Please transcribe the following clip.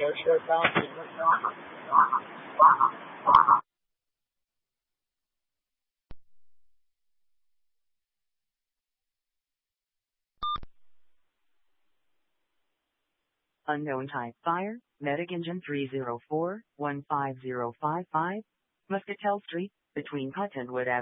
Unknown type fire, Medic Engine 304-15055, Muscatel Street, between Cottonwood Avenue.